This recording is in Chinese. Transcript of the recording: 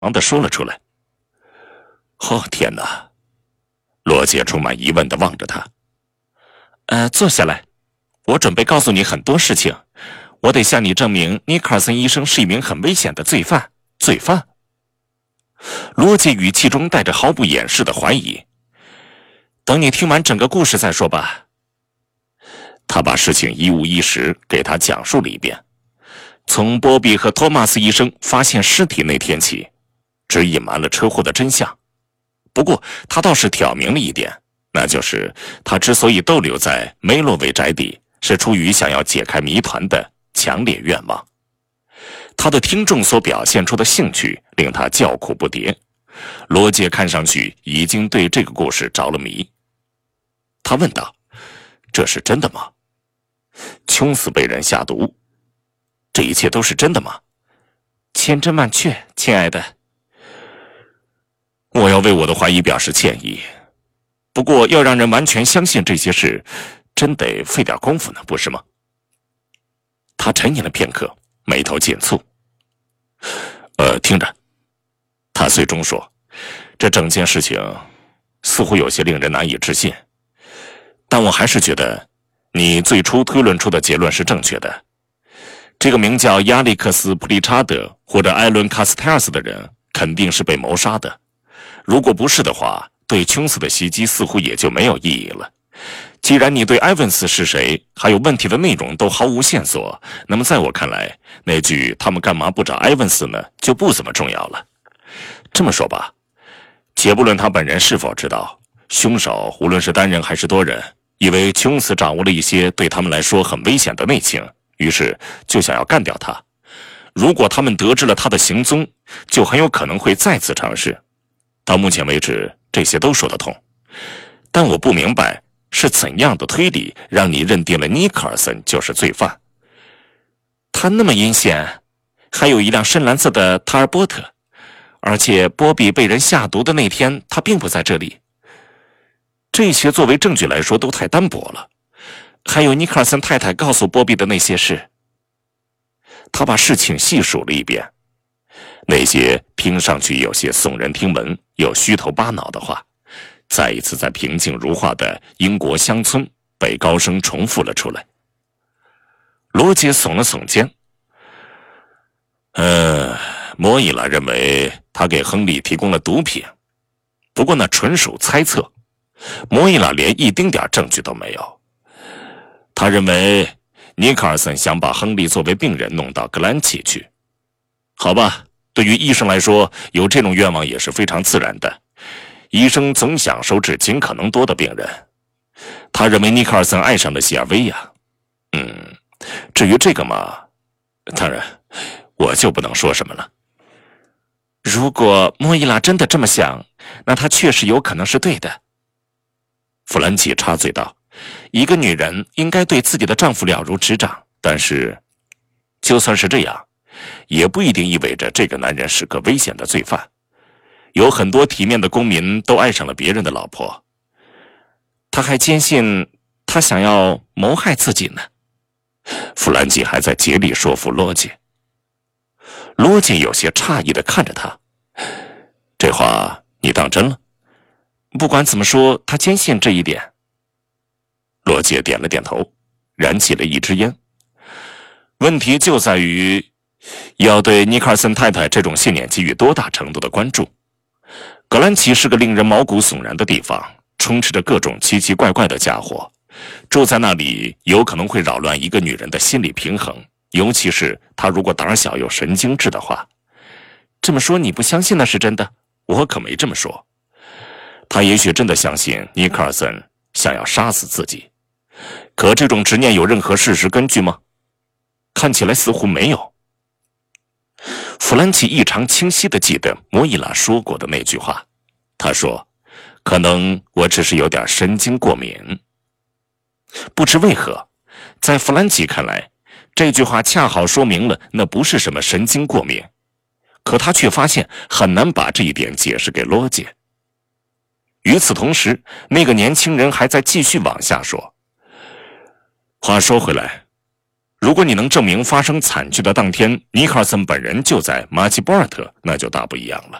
忙地说了出来。哦，天哪！罗杰充满疑问地望着他。坐下来，我准备告诉你很多事情。我得向你证明尼克尔森医生是一名很危险的罪犯。罪犯？罗杰语气中带着毫不掩饰的怀疑。等你听完整个故事再说吧。他把事情一五一十给他讲述了一遍，从波比和托马斯医生发现尸体那天起，只隐瞒了车祸的真相。不过他倒是挑明了一点，那就是他之所以逗留在梅洛维宅邸，是出于想要解开谜团的强烈愿望。他的听众所表现出的兴趣令他叫苦不迭。罗杰看上去已经对这个故事着了迷。他问道：这是真的吗？琼斯被人下毒，这一切都是真的吗？千真万确，亲爱的。我要为我的怀疑表示歉意，不过要让人完全相信这些事，真得费点功夫呢，不是吗？他沉吟了片刻，眉头紧蹙。听着，他最终说，这整件事情似乎有些令人难以置信，但我还是觉得你最初推论出的结论是正确的。这个名叫亚历克斯·普利查德或者艾伦·卡斯泰尔斯的人肯定是被谋杀的。如果不是的话，对琼斯的袭击似乎也就没有意义了。既然你对埃文斯是谁还有问题的内容都毫无线索，那么在我看来，那句他们干嘛不找埃文斯呢，就不怎么重要了。这么说吧，且不论他本人是否知道，凶手无论是单人还是多人，以为琼斯掌握了一些对他们来说很危险的内情，于是就想要干掉他。如果他们得知了他的行踪，就很有可能会再次尝试。到目前为止，这些都说得通，但我不明白是怎样的推理让你认定了尼克尔森就是罪犯。他那么阴险，还有一辆深蓝色的塔尔波特，而且波比被人下毒的那天他并不在这里。这些作为证据来说都太单薄了。还有尼克尔森太太告诉波比的那些事。他把事情细数了一遍，那些听上去有些耸人听闻又虚头巴脑的话，再一次在平静如画的英国乡村被高声重复了出来。罗杰耸了耸肩。摩伊拉认为他给亨利提供了毒品，不过那纯属猜测。摩伊拉连一丁点证据都没有。他认为尼克尔森想把亨利作为病人弄到格兰奇去。好吧，对于医生来说，有这种愿望也是非常自然的。医生总想收治尽可能多的病人。他认为尼克尔森爱上了希尔薇娅。至于这个嘛，当然我就不能说什么了。如果莫伊拉真的这么想，那他确实有可能是对的。弗兰奇插嘴道，一个女人应该对自己的丈夫了如指掌，但是就算是这样，也不一定意味着这个男人是个危险的罪犯。有很多体面的公民都爱上了别人的老婆。他还坚信他想要谋害自己呢。弗兰基还在竭力说服罗杰。罗杰有些诧异地看着他，这话你当真了？不管怎么说，他坚信这一点。罗杰点了点头，燃起了一支烟。问题就在于要对尼克尔森太太这种信念给予多大程度的关注。格兰奇是个令人毛骨悚然的地方，充斥着各种奇奇怪怪的家伙，住在那里有可能会扰乱一个女人的心理平衡，尤其是她如果胆小又神经质的话。这么说你不相信那是真的？我可没这么说。他也许真的相信尼克尔森想要杀死自己，可这种执念有任何事实根据吗？看起来似乎没有。弗兰奇异常清晰地记得摩伊拉说过的那句话，他说，可能我只是有点神经过敏。不知为何，在弗兰奇看来，这句话恰好说明了那不是什么神经过敏，可他却发现很难把这一点解释给罗杰。与此同时，那个年轻人还在继续往下说。话说回来， 如果你能证明发生惨剧的当天尼克尔森本人就在马基波尔特，那就大不一样了。